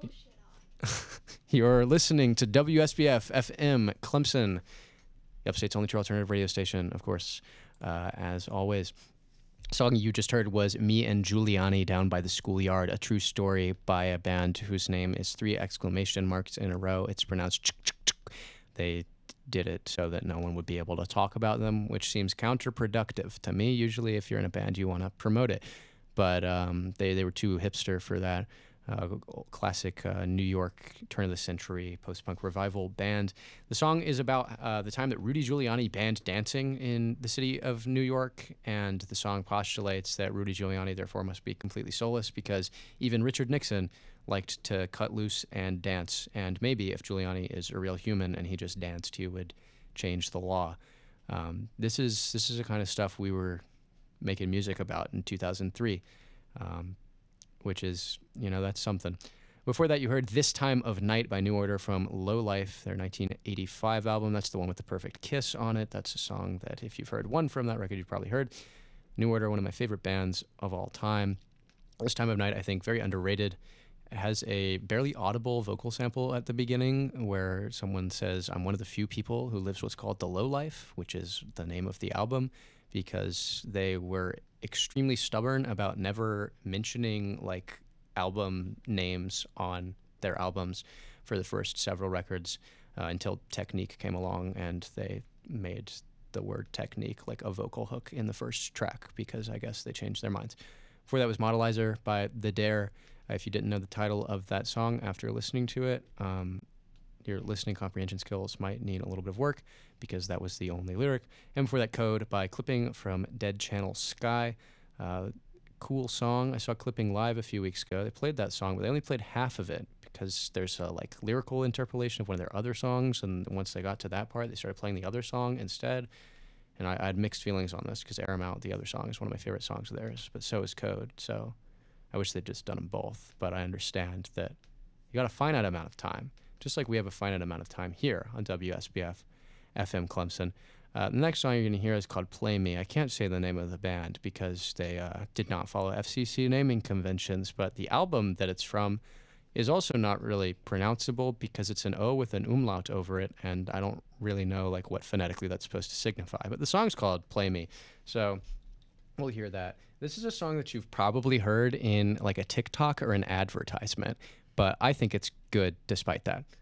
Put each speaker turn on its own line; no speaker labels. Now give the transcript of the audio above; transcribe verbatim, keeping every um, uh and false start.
You're listening to W S B F F M Clemson, the Upstate's only true alternative radio station, of course, uh, as always. The song you just heard was Me and Giuliani Down by the Schoolyard, a true story by a band whose name is three exclamation marks in a row. It's pronounced ch ch ch. They did it so that no one would be able to talk about them, which seems counterproductive to me. Usually if you're in a band, you want to promote it. But um, they, they were too hipster for that. Uh, classic uh, New York turn-of-the-century post-punk revival band. The song is about uh, the time that Rudy Giuliani banned dancing in the city of New York, and the song postulates that Rudy Giuliani therefore must be completely soulless because even Richard Nixon liked to cut loose and dance, and maybe if Giuliani is a real human and he just danced, he would change the law. Um, this is this is the kind of stuff we were making music about in two thousand three. Um, which is, you know, that's something. Before that, you heard This Time of Night by New Order from Low Life, their nineteen eighty-five album. That's the one with the perfect kiss on it. That's a song that if you've heard one from that record, you've probably heard. New Order, one of my favorite bands of all time. This Time of Night, I think, very underrated. It has a barely audible vocal sample at the beginning where someone says, I'm one of the few people who lives what's called the low life, which is the name of the album, because they were extremely stubborn about never mentioning like album names on their albums for the first several records uh, until Technique came along and they made the word Technique like a vocal hook in the first track because I guess they changed their minds. Before that was Modelizer by The Dare. Uh, if you didn't know the title of that song after listening to it, um, your listening comprehension skills might need a little bit of work because that was the only lyric. And before that, Code by Clipping from Dead Channel Sky. Uh, cool song. I saw Clipping live a few weeks ago. They played that song, but they only played half of it because there's a like lyrical interpolation of one of their other songs. And once they got to that part, they started playing the other song instead. And I, I had mixed feelings on this because Air 'Em Out, the other song, is one of my favorite songs of theirs, but so is Code. So I wish they'd just done them both. But I understand that you got a finite amount of time. Just like we have a finite amount of time here on W S B F F M Clemson. Uh, the next song you're going to hear is called Play Me. I can't say the name of the band because they uh, did not follow F C C naming conventions, but the album that it's from is also not really pronounceable because it's an O with an umlaut over it, and I don't really know like what phonetically that's supposed to signify. But the song's called Play Me, so we'll hear that. This is a song that you've probably heard in like a TikTok or an advertisement, but I think it's good despite that.